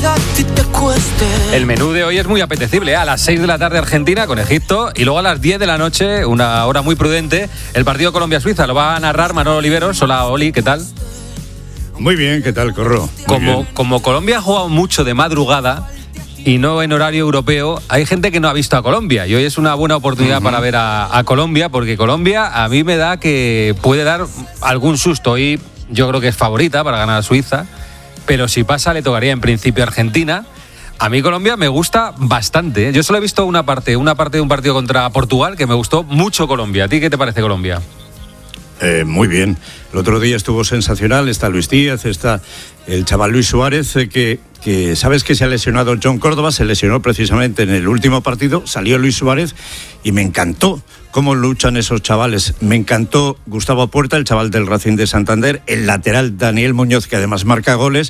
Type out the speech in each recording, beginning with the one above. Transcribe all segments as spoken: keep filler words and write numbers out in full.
El menú de hoy es muy apetecible, ¿eh? A las seis de la tarde Argentina con Egipto y luego a las diez de la noche, una hora muy prudente, el partido Colombia-Suiza. Lo va a narrar Manolo Oliveros. Hola, Oli, ¿qué tal? Muy bien, ¿qué tal, Corro? Como, como Colombia ha jugado mucho de madrugada y no en horario europeo, hay gente que no ha visto a Colombia y hoy es una buena oportunidad uh-huh. para ver a, a Colombia, porque Colombia a mí me da que puede dar algún susto y yo creo que es favorita para ganar a Suiza, pero si pasa le tocaría en principio a Argentina. A mí Colombia me gusta bastante, ¿eh? Yo solo he visto una parte, una parte de un partido contra Portugal que me gustó mucho Colombia. ¿A ti qué te parece Colombia? Eh, muy bien. El otro día estuvo sensacional. Está Luis Díaz, está el chaval Luis Suárez, eh, que, que sabes que se ha lesionado John Córdoba, se lesionó precisamente en el último partido, salió Luis Suárez y me encantó cómo luchan esos chavales. Me encantó Gustavo Puerta, el chaval del Racing de Santander, el lateral Daniel Muñoz, que además marca goles.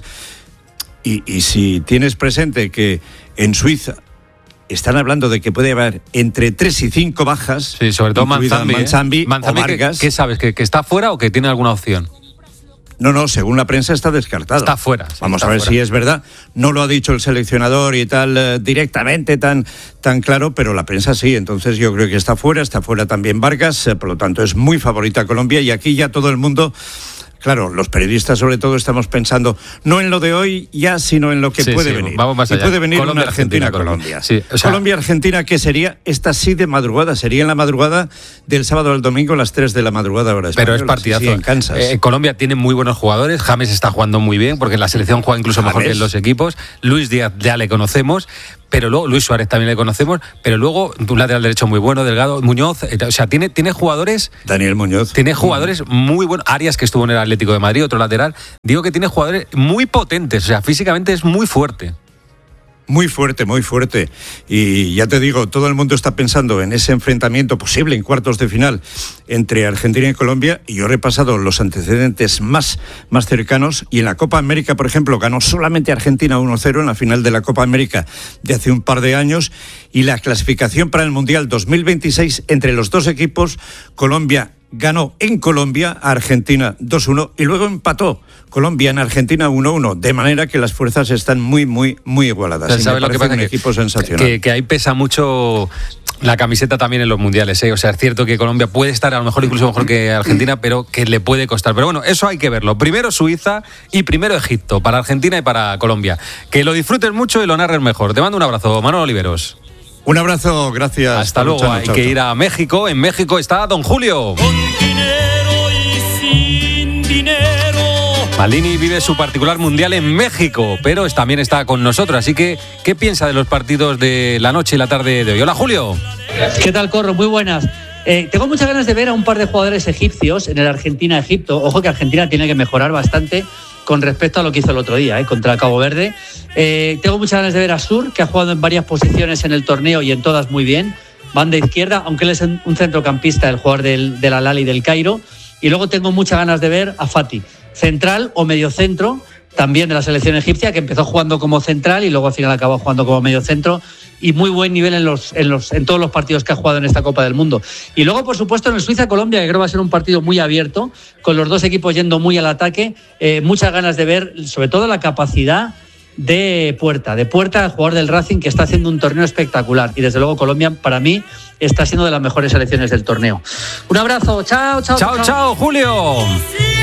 Y, y si tienes presente que en Suiza están hablando de que puede haber entre tres y cinco bajas, sí, sobre todo Manzambi, Manzambi, ¿eh? Manzambi, o Vargas. ¿Qué, qué sabes? ¿Que, ¿Que está fuera o que tiene alguna opción? No, no, según la prensa está descartado. Está fuera. Sí, Vamos está a ver fuera. si es verdad. No lo ha dicho el seleccionador y tal eh, directamente, tan, tan claro, pero la prensa sí. Entonces yo creo que está fuera, está fuera también Vargas, eh, por lo tanto es muy favorita Colombia y aquí ya todo el mundo... Claro, los periodistas sobre todo estamos pensando no en lo de hoy ya, sino en lo que sí, sí, sí, venir. Vamos más allá. Y puede venir Colombia, una Argentina-Colombia. Argentina, sí, o sea, Colombia-Argentina, ¿qué sería? Esta sí de madrugada, sería en la madrugada del sábado al domingo a las tres de la madrugada hora española. Pero es partidazo. Sí, sí, en Kansas. Eh, Colombia tiene muy buenos jugadores. James está jugando muy bien, porque la selección juega incluso James. mejor que en los equipos. Luis Díaz ya le conocemos, pero luego Luis Suárez también le conocemos, pero luego un lateral derecho muy bueno, Delgado, Muñoz, eh, o sea, tiene, tiene jugadores... Daniel Muñoz. Tiene jugadores muy buenos. Arias, que estuvo en el Atlético de Madrid, otro lateral. Digo que tiene jugadores muy potentes, o sea, físicamente es muy fuerte. Muy fuerte, muy fuerte. Y ya te digo, todo el mundo está pensando en ese enfrentamiento posible en cuartos de final entre Argentina y Colombia, y yo he repasado los antecedentes más, más cercanos, y en la Copa América, por ejemplo, ganó solamente Argentina uno cero en la final de la Copa América de hace un par de años, y la clasificación para el Mundial dos mil veintiséis entre los dos equipos, Colombia ganó en Colombia a Argentina dos uno y luego empató Colombia en Argentina uno uno, de manera que las fuerzas están muy, muy, muy igualadas. ¿Sabes lo que pasa? Un que, equipo sensacional. Que, que ahí pesa mucho la camiseta también en los mundiales, ¿eh? O sea, es cierto que Colombia puede estar a lo mejor incluso mejor que Argentina, pero que le puede costar. Pero bueno, eso hay que verlo. Primero Suiza y primero Egipto, para Argentina y para Colombia. Que lo disfruten mucho y lo narren mejor. Te mando un abrazo, Manolo Oliveros. Un abrazo, gracias. Hasta luego. Luchando, hay chao, que chao. ir a México. En México está Don Julio. Con dinero y sin dinero. Maldini vive su particular mundial en México, pero también está con nosotros. Así que, ¿qué piensa de los partidos de la noche y la tarde de hoy? Hola, Julio. ¿Qué tal, Corro? Muy buenas. Eh, tengo muchas ganas de ver a un par de jugadores egipcios en el Argentina-Egipto. Ojo que Argentina tiene que mejorar bastante con respecto a lo que hizo el otro día, ¿eh? Contra Cabo Verde. Eh, tengo muchas ganas de ver a Sur, que ha jugado en varias posiciones en el torneo y en todas muy bien. Banda izquierda, aunque él es un centrocampista, el jugador del, del Al-Ahly del Cairo. Y luego tengo muchas ganas de ver a Fati, central o mediocentro, también de la selección egipcia, que empezó jugando como central y luego al final acabó jugando como mediocentro, y muy buen nivel en los, en los en todos los partidos que ha jugado en esta Copa del Mundo. Y luego, por supuesto, en el Suiza-Colombia, que creo va a ser un partido muy abierto, con los dos equipos yendo muy al ataque. Eh, muchas ganas de ver, sobre todo, la capacidad de Puerta, de Puerta, el jugador del Racing, que está haciendo un torneo espectacular. Y desde luego Colombia, para mí, está siendo de las mejores selecciones del torneo. Un abrazo, chao, chao. Chao, chao, chao Julio.